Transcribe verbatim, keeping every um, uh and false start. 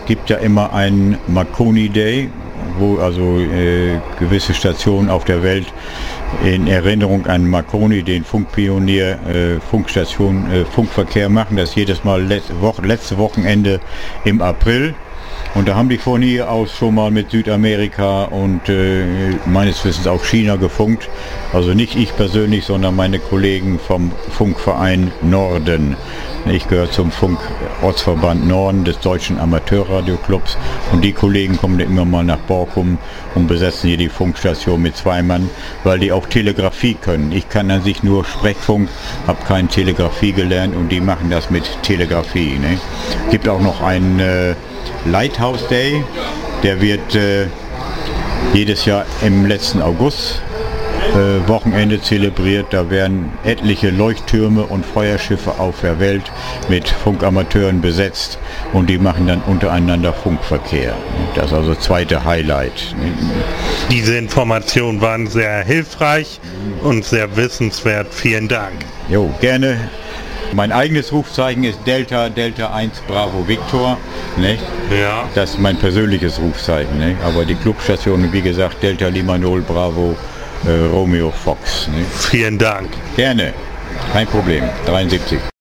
gibt ja immer einen Marconi Day, wo also äh, gewisse Stationen auf der Welt in Erinnerung an Marconi, den Funkpionier, äh, Funkstation, äh, Funkverkehr machen. Das jedes Mal letzte, Woche, letzte Wochenende im April. Und da haben die von hier aus schon mal mit Südamerika und äh, meines Wissens auch China gefunkt. Also nicht ich persönlich, sondern meine Kollegen vom Funkverein Norden. Ich gehöre zum Funkortsverband Norden des Deutschen Amateurradioclubs und die Kollegen kommen dann immer mal nach Borkum und besetzen hier die Funkstation mit zwei Mann, weil die auch Telegrafie können. Ich kann an sich nur Sprechfunk, habe keine Telegrafie gelernt und die machen das mit Telegrafie. Ne? Gibt auch noch einen äh, Lighthouse Day, der wird äh, jedes Jahr im letzten August äh, Wochenende zelebriert. Da werden etliche Leuchttürme und Feuerschiffe auf der Welt mit Funkamateuren besetzt und die machen dann untereinander Funkverkehr. Das ist also das zweite Highlight. Diese Informationen waren sehr hilfreich und sehr wissenswert. Vielen Dank. Jo, gerne. Mein eigenes Rufzeichen ist Delta, Delta eins Bravo Victor. Nicht? Ja. Das ist mein persönliches Rufzeichen. Nicht? Aber die Clubstation, wie gesagt, Delta Lima Null Bravo äh, Romeo Fox. Nicht? Vielen Dank. Gerne. Kein Problem. dreiundsiebzig.